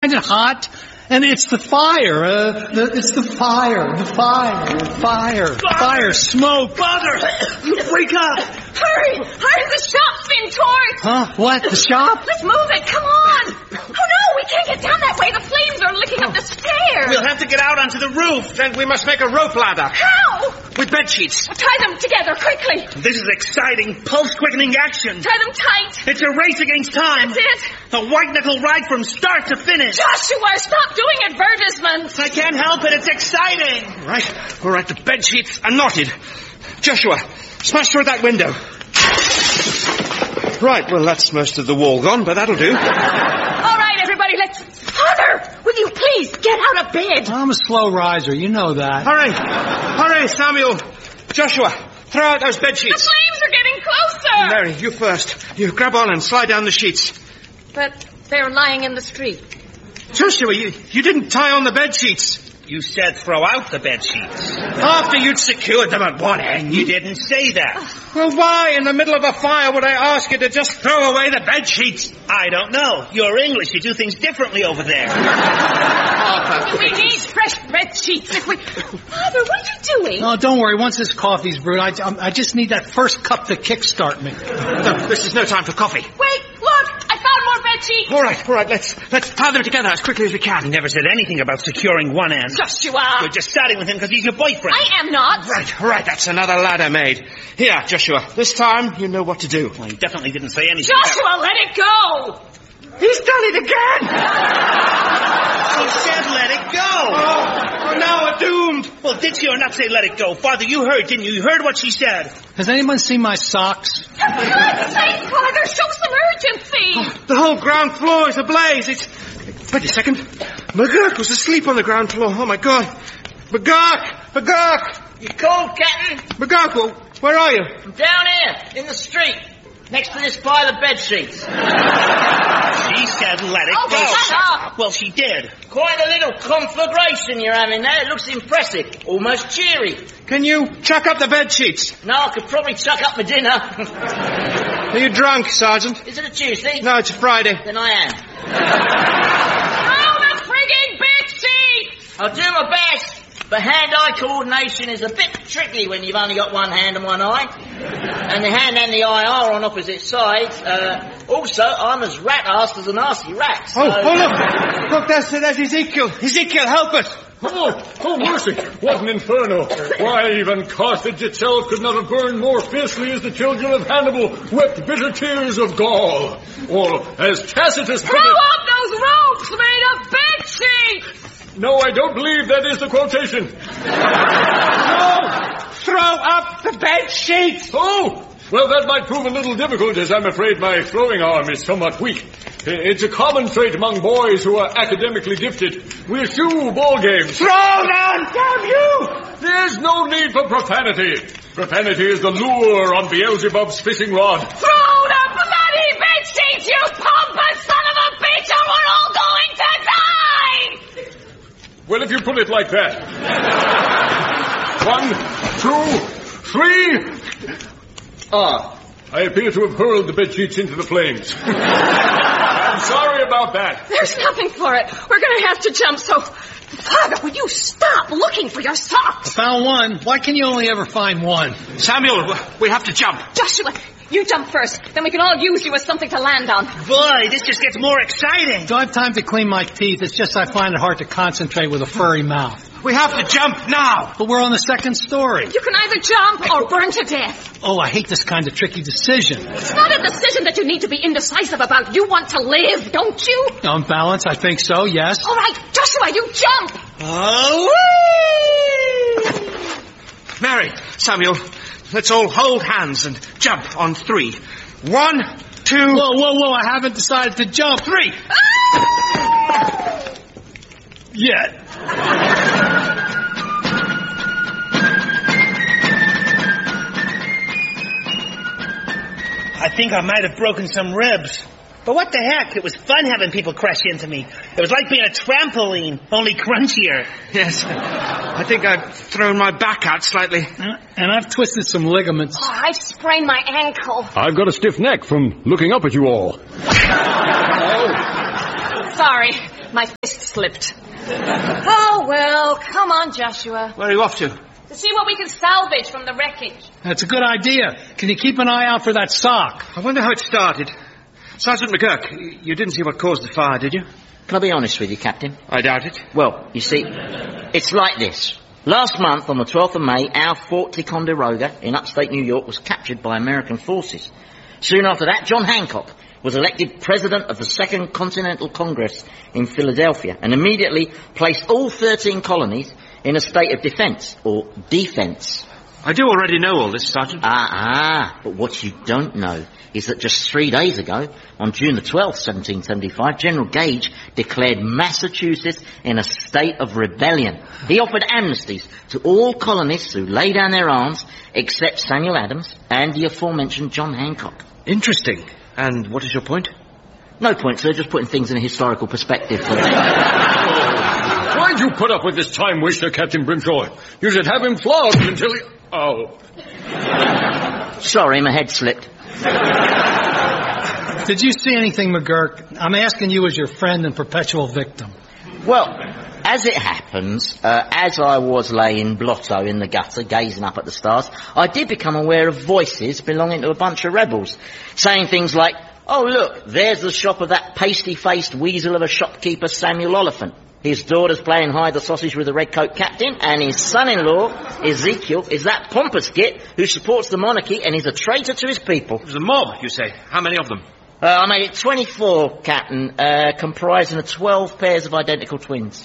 find it hot. And it's the fire. It's the fire. Fire. Smoke. Father! Wake up! Hurry! The shop's been torched! Huh? What? The shop? Let's move it, come on! Oh no, we can't get down that way. The flames are licking up the stairs. We'll have to get out onto the roof. Then we must make a rope ladder. How? With bed sheets. Tie them together, quickly. This is exciting, pulse-quickening action. Tie them tight. It's a race against time. That's it. A white-knuckle ride from start to finish. Joshua, stop doing advertisements. I can't help it. It's exciting. All right, the bed sheets are knotted. Joshua, smash through that window. Right, well, that's most of the wall gone, but that'll do. All right, everybody, let's... Father, will you please get out of bed? I'm a slow riser. You know that. Hurry, Samuel. Joshua, throw out those bed The sheets. flames are getting closer. Mary, you first. You grab on and slide down the sheets. But they're lying in the street. Joshua, you didn't tie on the bed sheets. You said throw out the bed sheets. After you'd secured them at one end. You didn't say that. Well, why in the middle of a fire would I ask you to just throw away the bed sheets? I don't know. You're English. You do things differently over there. We need fresh bed sheets. Father, what are you doing? Oh, don't worry. Once this coffee's brewed, I just need that first cup to kickstart me. No, this is no time for coffee. Wait, look! I found more bed sheets! All right, let's tie them together as quickly as we can. He never said anything about securing one end. Joshua! You're just starting with him because he's your boyfriend. I am not! Right, that's another ladder made. Here, Joshua, this time you know what to do. Well, he definitely didn't say anything. Joshua, let it go! He's done it again! He said let it go! Oh, now we're doomed! Well, did she or not say let it go? Father, you heard, didn't you? You heard what she said. Has anyone seen my socks? For God's sake, Father, show some urgency! The whole ground floor is ablaze. Wait a second. McGurk was asleep on the ground floor. Oh, my God. McGurk! You cold, Captain? McGurk, where are you? I'm down here, in the street, next to this pile of bed sheets. She said let it go. Shut up! Well, she did. Quite a little conflagration you're having there. It looks impressive, almost cheery. Can you chuck up the bed sheets? No, I could probably chuck up my dinner. Are you drunk, Sergeant? Is it a Tuesday? No, it's a Friday. Then I am. Throw the frigging bed sheets! I'll do my best. But hand-eye coordination is a bit tricky when you've only got one hand and one eye. And the hand and the eye are on opposite sides. Also, I'm as rat-assed as a nasty rat. So... Oh, look, that's Ezekiel. Ezekiel, help us. Oh, mercy. What an inferno. Why, even Carthage itself could not have burned more fiercely as the children of Hannibal wept bitter tears of gall. Or, as Tacitus put Throw it... up those ropes made of bed sheets! No, I don't believe that is the quotation. No! Throw up the bed sheets! Oh! Well, that might prove a little difficult, as I'm afraid my throwing arm is somewhat weak. It's a common trait among boys who are academically gifted. We eschew ball games. Throw down, damn you! There's no need for profanity. Profanity is the lure on Beelzebub's fishing rod. Throw the bloody bed sheets, you pompous son of a bitch, or we're all going to die! Well, if you put it like that. 1, 2, 3... I appear to have hurled the bedsheets into the flames. I'm sorry about that. There's nothing for it. We're going to have to jump, so... Father, will you stop looking for your socks? Found one. Why can you only ever find one? Samuel, we have to jump. Joshua, you jump first. Then we can all use you as something to land on. Boy, this just gets more exciting. Don't have time to clean my teeth. It's just I find it hard to concentrate with a furry mouth. We have to jump now. But we're on the second story. You can either jump or burn to death. Oh, I hate this kind of tricky decision. It's not a decision that you need to be indecisive about. You want to live, don't you? On balance, I think so, yes. All right, Joshua, you jump. Oh, Mary, Samuel, let's all hold hands and jump on 3. 1, 2... Whoa, I haven't decided to jump. 3! Yet. I think I might have broken some ribs. But what the heck? It was fun having people crash into me. It was like being a trampoline, only crunchier. Yes, I think I've thrown my back out slightly. And I've twisted some ligaments. Oh, I sprained my ankle. I've got a stiff neck from looking up at you all. Sorry. My fist slipped. Oh, well, come on, Joshua. Where are you off to? To see what we can salvage from the wreckage. That's a good idea. Can you keep an eye out for that sock? I wonder how it started. Sergeant McGurk, you didn't see what caused the fire, did you? Can I be honest with you, Captain? I doubt it. Well, you see, it's like this. Last month, on the 12th of May, our Fort Ticonderoga in upstate New York was captured by American forces. Soon after that, John Hancock was elected President of the Second Continental Congress in Philadelphia and immediately placed all 13 colonies in a state of defence, or defence. I do already know all this, Sergeant. But what you don't know is that just 3 days ago, on June the 12th, 1775, General Gage declared Massachusetts in a state of rebellion. He offered amnesties to all colonists who lay down their arms, except Samuel Adams and the aforementioned John Hancock. Interesting. And what is your point? No point, sir, just putting things in a historical perspective. Why'd you put up with this time waster, Captain Brimshaw? You should have him flogged until he... Oh. Sorry, my head slipped. Did you see anything, McGurk? I'm asking you as your friend and perpetual victim. Well, as it happens, as I was laying blotto in the gutter, gazing up at the stars, I did become aware of voices belonging to a bunch of rebels, saying things like, "Oh, look, there's the shop of that pasty-faced weasel of a shopkeeper, Samuel Oliphant. His daughter's playing hide the sausage with the red-coat captain, and his son-in-law, Ezekiel, is that pompous git who supports the monarchy and is a traitor to his people." There's a mob, you say. How many of them? I made it 24, Captain, comprising of 12 pairs of identical twins.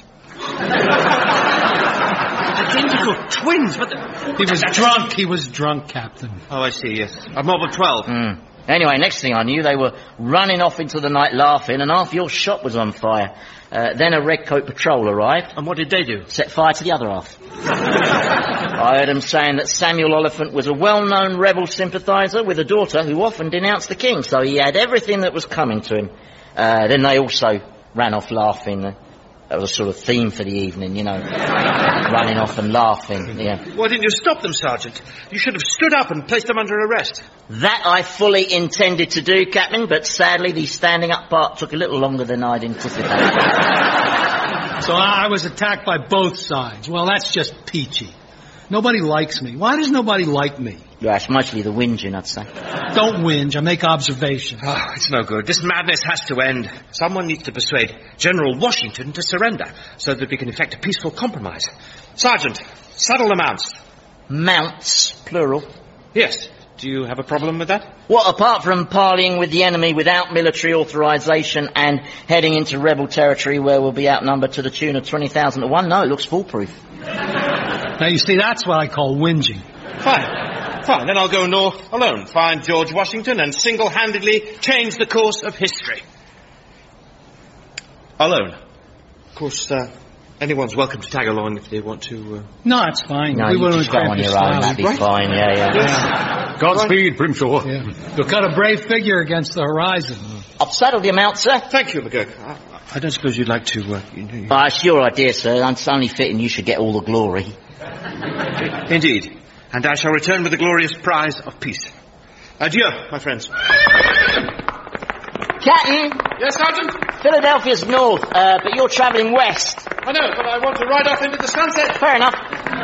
Identical twins, but... He was drunk, Captain. Oh, I see, yes. A mob of 12. Anyway, next thing I knew, they were running off into the night laughing, and half your shop was on fire. Then a redcoat patrol arrived. And what did they do? Set fire to the other half. I heard them saying that Samuel Oliphant was a well-known rebel sympathiser with a daughter who often denounced the king, so he had everything that was coming to him. Then they also ran off laughing. That was a sort of theme for the evening, you know. Running off and laughing, yeah. Why didn't you stop them, Sergeant? You should have stood up and placed them under arrest. That I fully intended to do, Captain, but sadly the standing up part took a little longer than I'd anticipated. So I was attacked by both sides. Well, that's just peachy. Nobody likes me. Why does nobody like me? Yeah, it's mostly the whinging, I'd say. Don't whinge. I make observations. Oh, it's no good. This madness has to end. Someone needs to persuade General Washington to surrender so that we can effect a peaceful compromise. Sergeant, saddle the mounts. Mounts, plural. Yes. Do you have a problem with that? Well, apart from parleying with the enemy without military authorization and heading into rebel territory where we'll be outnumbered to the tune of 20,000 to 1, no, it looks foolproof. Now, you see, that's what I call whinging. Fine, then I'll go north alone, find George Washington and single-handedly change the course of history. Alone. Of course, anyone's welcome to tag along if they want to... No, it's fine. No, we you just go on your own, that'd be fine, yeah. Godspeed, Brimshaw. Yeah. You'll cut a brave figure against the horizon. I've saddled your mount, sir. Thank you, McGurk. I don't suppose you'd like to... It's your idea, sir. It's only fitting you should get all the glory. Indeed. And I shall return with the glorious prize of peace. Adieu, my friends. Captain! Yes, Sergeant? Philadelphia's north, but you're travelling west. I know, but I want to ride off into the sunset. Fair enough.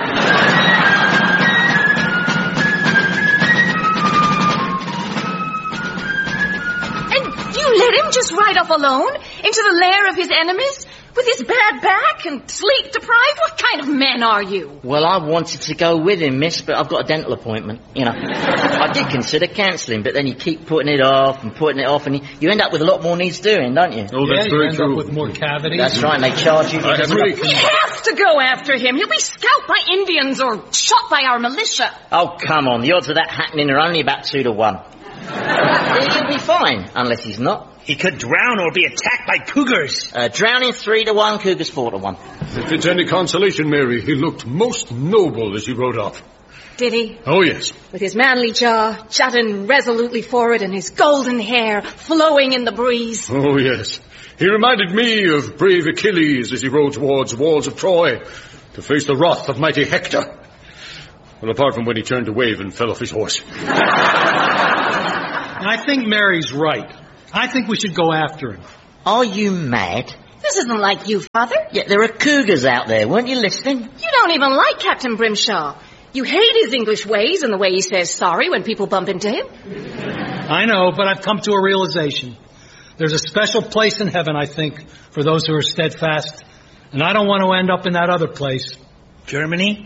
And you let him just ride off alone into the lair of his enemies? With his bad back and sleep deprived? What kind of men are you? Well, I wanted to go with him, miss, but I've got a dental appointment, you know. I did consider cancelling, but then you keep putting it off, and you end up with a lot more needs doing, don't you? Oh, that's very you end true. up with more cavities. That's right, and they charge you. I agree. We have to go after him. He'll be scalped by Indians or shot by our militia. Oh, come on. The odds of that happening are only about 2 to 1. He'll be fine, unless he's not. He could drown or be attacked by cougars. Drowning 3 to 1, cougars 4 to 1. If it's any consolation, Mary, he looked most noble as he rode off. Did he? Oh, yes. With his manly jaw jutting resolutely forward and his golden hair flowing in the breeze. Oh, yes. He reminded me of brave Achilles as he rode towards the walls of Troy to face the wrath of mighty Hector. Well, apart from when he turned to wave and fell off his horse. I think Mary's right. I think we should go after him. Are you mad? This isn't like you, Father. Yeah, there are cougars out there. Weren't you listening? You don't even like Captain Brimshaw. You hate his English ways and the way he says sorry when people bump into him. I know, but I've come to a realization. There's a special place in heaven, I think, for those who are steadfast. And I don't want to end up in that other place. Germany?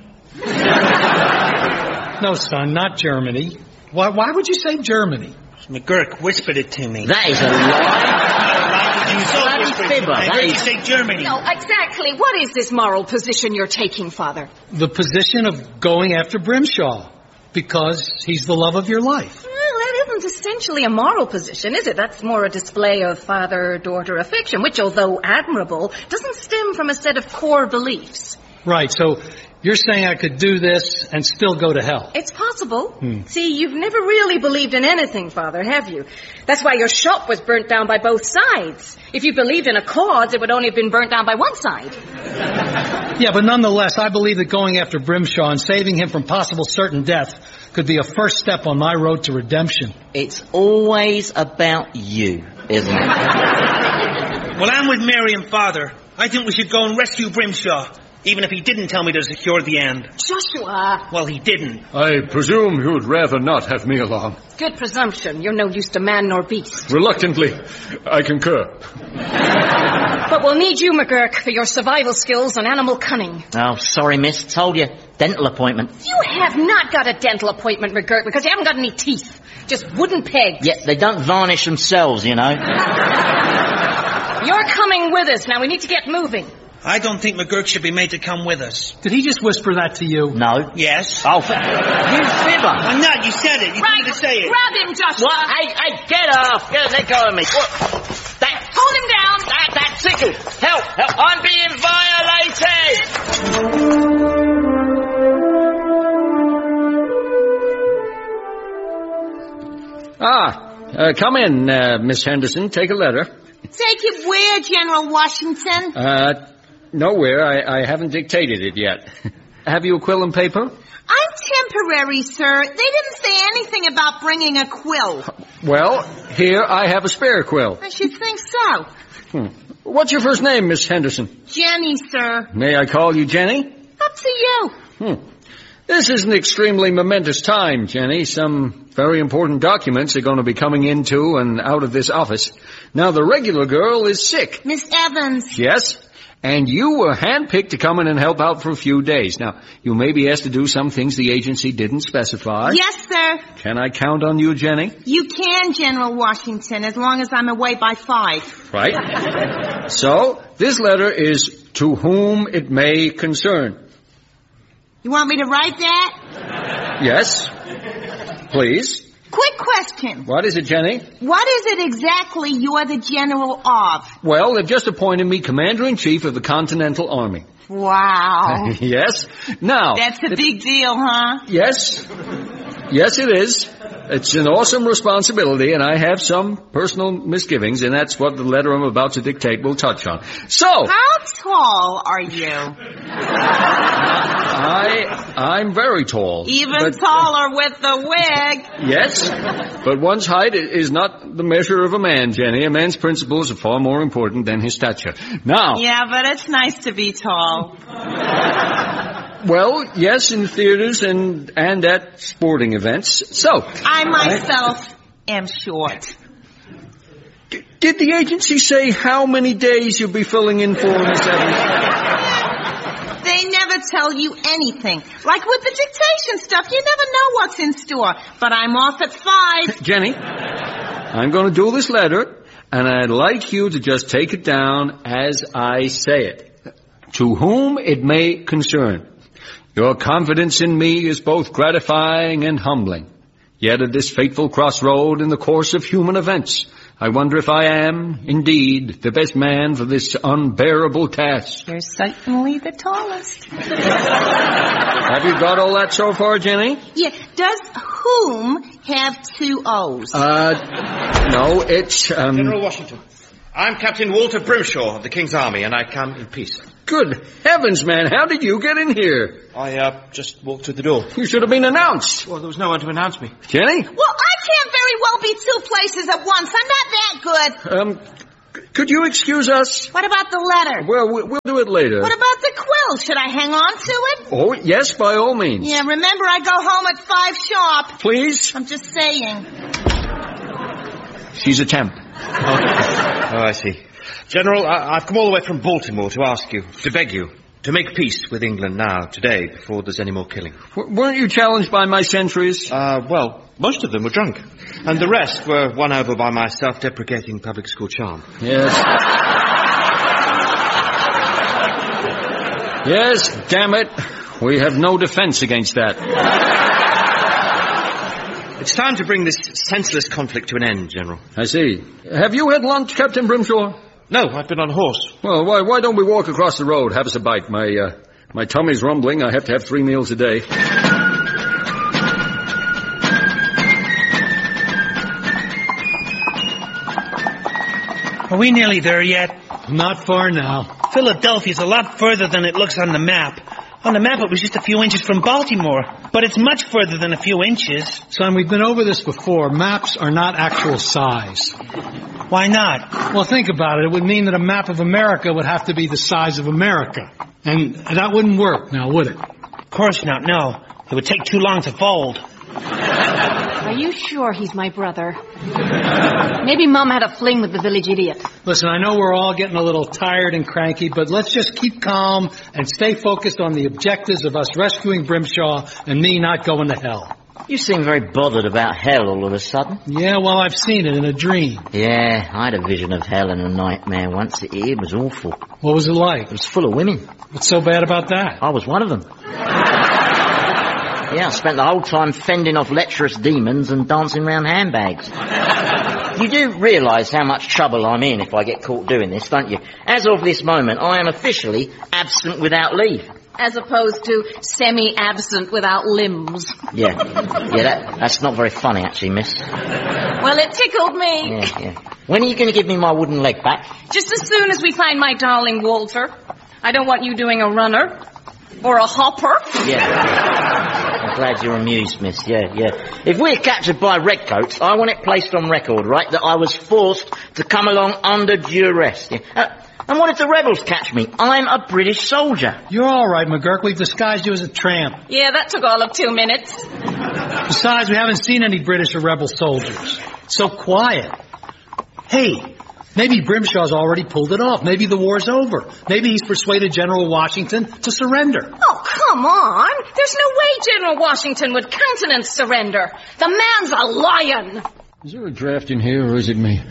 No, son, not Germany. Why would you say Germany? McGurk whispered it to me. That is a lie. Bloody fibber. I heard you say Germany. No, exactly. What is this moral position you're taking, Father? The position of going after Brimshaw, because he's the love of your life. Well, that isn't essentially a moral position, is it? That's more a display of father-daughter affection, which, although admirable, doesn't stem from a set of core beliefs. Right, so you're saying I could do this and still go to hell? It's possible. See, you've never really believed in anything, Father, have you? That's why your shop was burnt down by both sides. If you believed in a cause, it would only have been burnt down by one side. Yeah, but nonetheless, I believe that going after Brimshaw and saving him from possible certain death could be a first step on my road to redemption. It's always about you, isn't it? Well, I'm with Mary and Father. I think we should go and rescue Brimshaw, even if he didn't tell me to secure the end. Joshua! Well, he didn't. I presume you'd rather not have me along. Good presumption. You're no use to man nor beast. Reluctantly, I concur. But we'll need you, McGurk, for your survival skills and animal cunning. Oh, sorry, miss. Told you. Dental appointment. You have not got a dental appointment, McGurk, because you haven't got any teeth. Just wooden pegs. Yeah, they don't varnish themselves, you know. You're coming with us. Now we need to get moving. I don't think McGurk should be made to come with us. Did he just whisper that to you? No. Yes. Oh, you fibber. I'm not. You said it. You told me to say it. Grab him, Joshua. What? Hey, get off. Let go of me. What? Hold him down. That tickle. Help. I'm being violated. Come in, Miss Henderson. Take a letter. Take it where, General Washington? Nowhere. I haven't dictated it yet. Have you a quill and paper? I'm temporary, sir. They didn't say anything about bringing a quill. Well, here I have a spare quill. I should think so. What's your first name, Miss Henderson? Jenny, sir. May I call you Jenny? Up to you. This is an extremely momentous time, Jenny. Some very important documents are going to be coming into and out of this office. Now, the regular girl is sick. Miss Evans. Yes? And you were handpicked to come in and help out for a few days. Now, you may be asked to do some things the agency didn't specify. Yes, sir. Can I count on you, Jenny? You can, General Washington, as long as I'm away by 5. Right. So, this letter is to whom it may concern. You want me to write that? Yes. Please. Quick question. What is it, Jenny? What is it exactly you're the general of? Well, they've just appointed me Commander-in-Chief of the Continental Army. Wow. Yes. Now. That's a big deal, huh? Yes. Yes, it is. It's an awesome responsibility, and I have some personal misgivings, and that's what the letter I'm about to dictate will touch on. So. How tall are you? I'm very tall. Even taller with the wig. Yes, but one's height is not the measure of a man, Jenny. A man's principles are far more important than his stature. Now. Yeah, but it's nice to be tall. Well, yes, in theaters and at sporting events. So. I myself am short. Did the agency say how many days you'll be filling in for, Miss Evans? They never tell you anything. Like with the dictation stuff, you never know what's in store. But I'm off at 5. Jenny, I'm going to do this letter, and I'd like you to just take it down as I say it. To whom it may concern. Your confidence in me is both gratifying and humbling. Yet at this fateful crossroad in the course of human events, I wonder if I am, indeed, the best man for this unbearable task. You're certainly the tallest. Have you got all that so far, Jenny? Yeah. Does whom have 2 O's? No, it's, General Washington. I'm Captain Walter Brimshaw of the King's Army, and I come in peace. Good heavens, man, how did you get in here? I, just walked through the door. You should have been announced. Well, there was no one to announce me. Jenny? Well, I can't very well be 2 places at once. I'm not that good. Could you excuse us? What about the letter? Well, we'll do it later. What about the quill? Should I hang on to it? Oh, yes, by all means. Yeah, remember I go home at 5 sharp. Please? I'm just saying. She's a temp. Oh, I see. General, I've come all the way from Baltimore to ask you, to beg you, to make peace with England now, today, before there's any more killing. Weren't you challenged by my sentries? Well, most of them were drunk. And the rest were won over by my self-deprecating public school charm. Yes. Yes, damn it. We have no defense against that. It's time to bring this senseless conflict to an end, General. I see. Have you had lunch, Captain Brimshaw? No, I've been on horse. Well, why don't we walk across the road? Have us a bite. My tummy's rumbling. I have to have 3 meals a day. Are we nearly there yet? Not far now. Philadelphia's a lot further than it looks on the map. On the map, it was just a few inches from Baltimore. But it's much further than a few inches. Son, we've been over this before. Maps are not actual size. Why not? Well, think about it. It would mean that a map of America would have to be the size of America. And that wouldn't work now, would it? Of course not, no. It would take too long to fold. Are you sure he's my brother? Maybe Mom had a fling with the village idiot. Listen, I know we're all getting a little tired and cranky, but let's just keep calm and stay focused on the objectives of us rescuing Brimshaw and me not going to hell. You seem very bothered about hell all of a sudden. Yeah, well, I've seen it in a dream. Yeah, I had a vision of hell in a nightmare once. It was awful. What was it like? It was full of women. What's so bad about that? I was one of them. Yeah, I spent the whole time fending off lecherous demons and dancing around handbags. You do realise how much trouble I'm in if I get caught doing this, don't you? As of this moment, I am officially absent without leave. As opposed to semi-absent without limbs. Yeah, that's not very funny, actually, miss. Well, it tickled me. Yeah. When are you going to give me my wooden leg back? Just as soon as we find my darling Walter. I don't want you doing a runner. Or a hopper. Yeah. I'm glad you're amused, miss. Yeah. If we're captured by redcoats, I want it placed on record, right, that I was forced to come along under duress. Yeah. And what if the rebels catch me? I'm a British soldier. You're all right, McGurk. We've disguised you as a tramp. Yeah, that took all of 2 minutes. Besides, we haven't seen any British or rebel soldiers. It's so quiet. Hey, maybe Brimshaw's already pulled it off. Maybe the war's over. Maybe he's persuaded General Washington to surrender. Oh, come on. There's no way General Washington would countenance surrender. The man's a lion. Is there a draft in here, or is it me?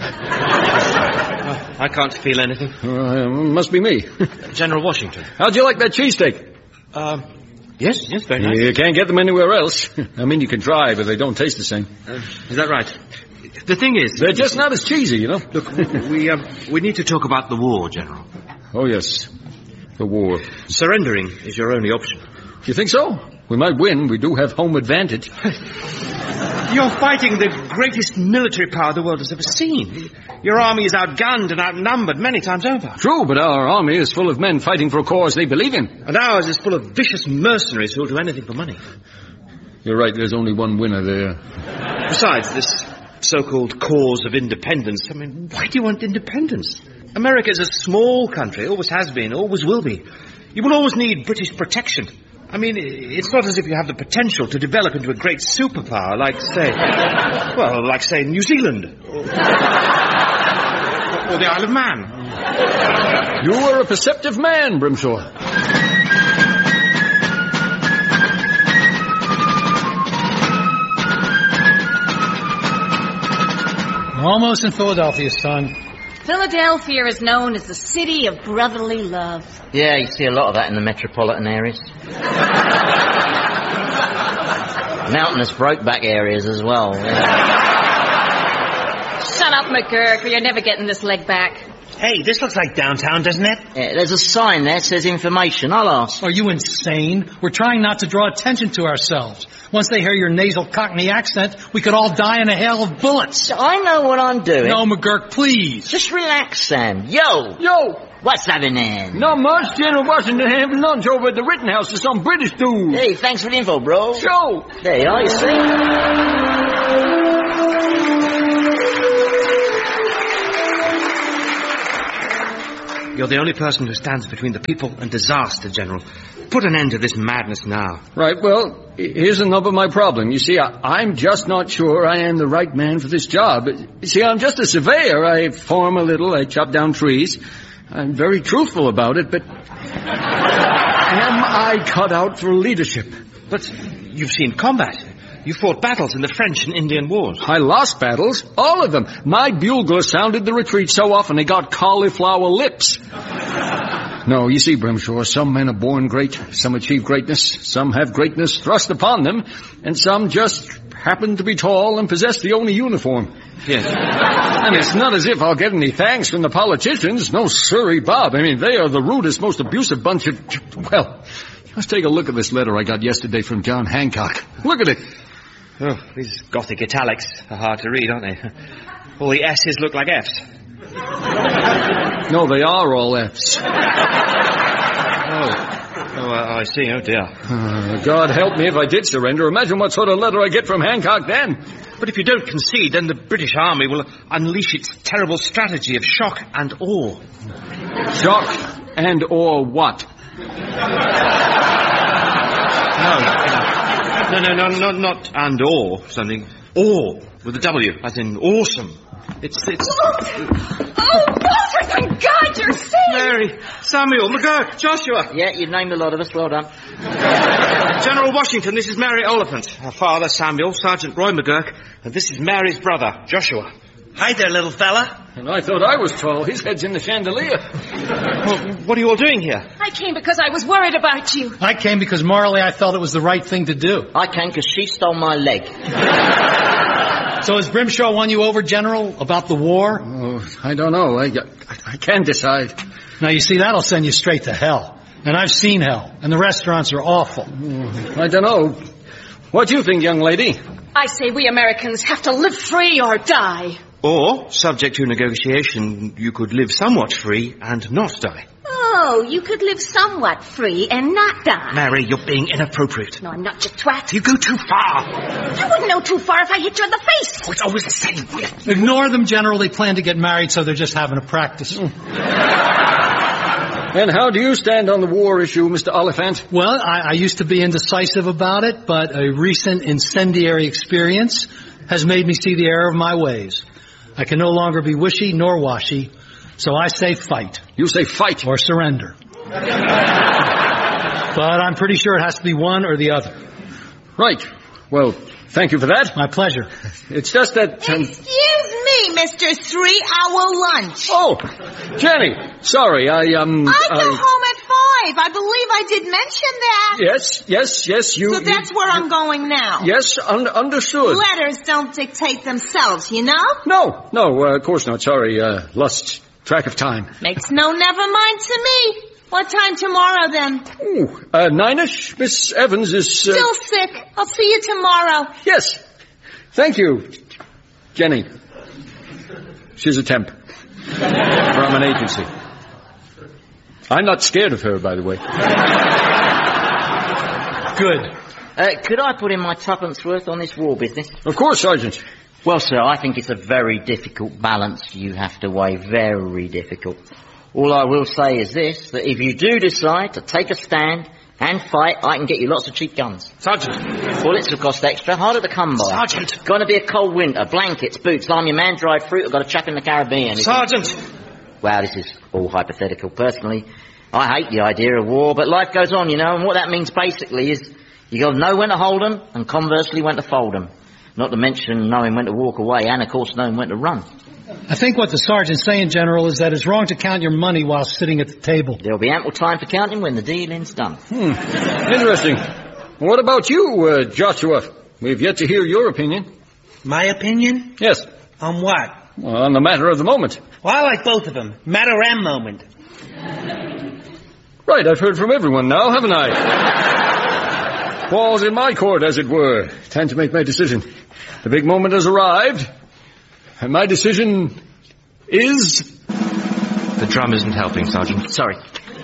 I can't feel anything. Must be me. General Washington. How'd you like that cheesesteak? Yes, very nice. You can't get them anywhere else. I mean, you can try, but they don't taste the same. Is that right? The thing is... They're just not as cheesy, you know. Look, we need to talk about the war, General. Oh, yes. The war. Surrendering is your only option. You think so? We might win. We do have home advantage. You're fighting the greatest military power the world has ever seen. Your army is outgunned and outnumbered many times over. True, but our army is full of men fighting for a cause they believe in. And ours is full of vicious mercenaries who'll do anything for money. You're right, there's only one winner there. Besides, this so-called cause of independence, I mean, why do you want independence? America is a small country, always has been, always will be. You will always need British protection. I mean, it's not as if you have the potential to develop into a great superpower like, say, New Zealand. Or the Isle of Man. You are a perceptive man, Brimshaw. We're almost in Philadelphia, son. Philadelphia is known as the city of brotherly love. Yeah, you see a lot of that in the metropolitan areas. Mountainous brokeback areas as well. Yeah. Shut up, McGurk, or you're never getting this leg back. Hey, this looks like downtown, doesn't it? Yeah, there's a sign there that says information. I'll ask. Are you insane? We're trying not to draw attention to ourselves. Once they hear your nasal Cockney accent, we could all die in a hail of bullets. I know what I'm doing. No, McGurk, please. Just relax, Sam. Yo! What's happening? Not much. General Washington having lunch over at the Rittenhouse with some British dude. Hey, thanks for the info, bro. Show. There you are, you see. You're the only person who stands between the people and disaster, General. Put an end to this madness now. Right, well, here's another my problem. You see, I'm just not sure I am the right man for this job. You see, I'm just a surveyor. I farm a little, I chop down trees. I'm very truthful about it, but am I cut out for leadership? But you've seen combat. You fought battles in the French and Indian wars. I lost battles, all of them. My bugler sounded the retreat so often they got cauliflower lips. No, you see, Brimshaw, some men are born great, some achieve greatness, some have greatness thrust upon them, and some just happen to be tall and possess the only uniform. Yes. And it's not as if I'll get any thanks from the politicians. No, sirree, Bob. I mean, they are the rudest, most abusive bunch of... Well, let's take a look at this letter I got yesterday from John Hancock. Look at it. Oh, these Gothic italics are hard to read, aren't they? All the S's look like F's. No, they are all F's. I see. Oh, dear. God help me if I did surrender. Imagine what sort of letter I get from Hancock then. But if you don't concede, then the British Army will unleash its terrible strategy of shock and awe. Shock and awe what? No, not and awe, something. Awe, with a W, as in awesome. It's... Oh, Walter, thank God you're safe! Mary, Samuel, McGurk, Joshua. Yeah, you've named a lot of us. Well done. General Washington, this is Mary Oliphant. Her father, Samuel, Sergeant Roy McGurk, and this is Mary's brother, Joshua. Hi there, little fella. And I thought I was tall. His head's in the chandelier. Well, what are you all doing here? I came because I was worried about you. I came because morally I felt it was the right thing to do. I came because she stole my leg. So has Brimshaw won you over, General, about the war? Oh, I don't know. I can't decide. Now, you see, that'll send you straight to hell. And I've seen hell. And the restaurants are awful. I don't know. What do you think, young lady? I say we Americans have to live free or die. Or, subject to negotiation, you could live somewhat free and not die. Oh, you could live somewhat free and not die. Mary, you're being inappropriate. No, I'm not, you twat. You go too far. You wouldn't know too far if I hit you in the face. Oh, it's always the same. Ignore them, General. They plan to get married, so they're just having a practice. And how do you stand on the war issue, Mr. Oliphant? Well, I used to be indecisive about it, but a recent incendiary experience has made me see the error of my ways. I can no longer be wishy nor washy, so I say fight. You say fight. Or surrender. But I'm pretty sure it has to be one or the other. Right. Well, thank you for that. My pleasure. It's just that... Excuse me, Mr. 3-hour lunch. Oh, Jenny, sorry, I go home at 5. I believe I did mention that. Yes, you... So that's where I'm going now. Yes, understood. Letters don't dictate themselves, you know? No, of course not. Sorry, lost track of time. Makes no never mind to me. What time tomorrow, then? Ooh, 9ish. Miss Evans is... Still sick. I'll see you tomorrow. Yes. Thank you, Jenny. She's a temp. From an agency. I'm not scared of her, by the way. Good. Could I put in my tuppence worth on this war business? Of course, Sergeant. Well, sir, I think it's a very difficult balance you have to weigh. Very difficult. All I will say is this, that if you do decide to take a stand and fight, I can get you lots of cheap guns. Sergeant. Bullets will cost extra, harder to come by. Sergeant. Gonna be a cold winter, blankets, boots, lime your man, dried fruit, I've got a chuck in the Caribbean. Sergeant. Well, this is all hypothetical. Personally, I hate the idea of war, but life goes on, you know, and what that means basically is you got to know when to hold 'em and conversely when to fold 'em. Not to mention knowing when to walk away and, of course, knowing when to run. I think what the sergeant's saying, General, is that it's wrong to count your money while sitting at the table. There'll be ample time for counting when the dealing's done. Interesting. What about you, Joshua? We've yet to hear your opinion. My opinion? Yes. On what? Well, on the matter of the moment. Well, I like both of them. Matter and moment. Right, I've heard from everyone now, haven't I? Ball's in my court, as it were. Time to make my decision. The big moment has arrived. And my decision is... The drum isn't helping, Sergeant. Sorry.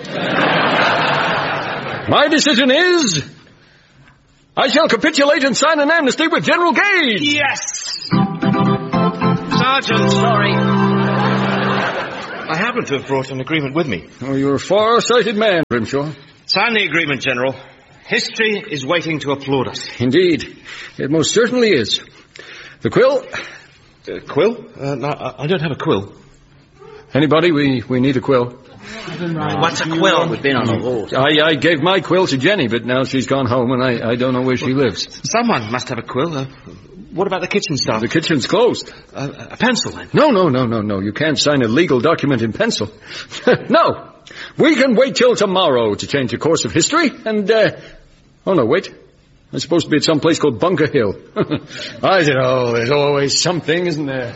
My decision is... I shall capitulate and sign an amnesty with General Gage. Yes! Sergeant! Sorry. I happen to have brought an agreement with me. Oh, you're a far-sighted man, Grimshaw. Sign the agreement, General. History is waiting to applaud us. Indeed. It most certainly is. The quill? Quill? No, I don't have a quill. Anybody? We need a quill. What's a quill? We've been on a horse. I gave my quill to Jenny, but now she's gone home and I don't know where she lives. Someone must have a quill. What about the kitchen staff? The kitchen's closed. A pencil, then? No. You can't sign a legal document in pencil. No. We can wait till tomorrow to change the course of history and, oh no, wait. I'm supposed to be at some place called Bunker Hill. I don't know, there's always something, isn't there?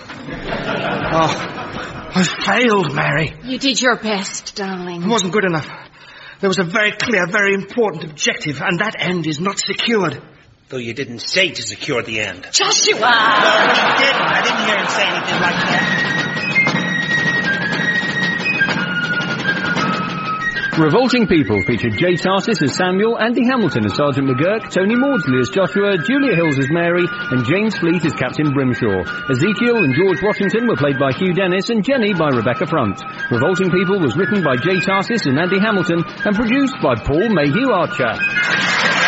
I failed, Mary. You did your best, darling. It wasn't good enough. There was a very clear, very important objective, and that end is not secured. Though you didn't say to secure the end. Joshua! No, he didn't. I didn't hear him say anything like that. Revolting People featured Jay Tarsis as Samuel, Andy Hamilton as Sergeant McGurk, Tony Maudsley as Joshua, Julia Hills as Mary, and James Fleet as Captain Brimshaw. Ezekiel and George Washington were played by Hugh Dennis and Jenny by Rebecca Front. Revolting People was written by Jay Tarsis and Andy Hamilton and produced by Paul Mayhew Archer.